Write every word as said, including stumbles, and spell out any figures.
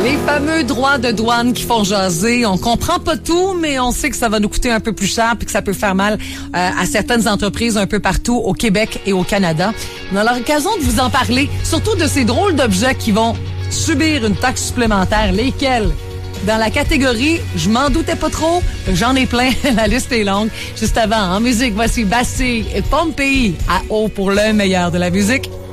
Les fameux droits de douane qui font jaser. On comprend pas tout, mais on sait que ça va nous coûter un peu plus cher puis que ça peut faire mal euh, à certaines entreprises un peu partout au Québec et au Canada. On a l'occasion de vous en parler, surtout de ces drôles d'objets qui vont subir une taxe supplémentaire. Lesquels? Dans la catégorie « Je m'en doutais pas trop », j'en ai plein, la liste est longue. Juste avant, en musique, voici Bastille et Pompéi à haut pour le meilleur de la musique.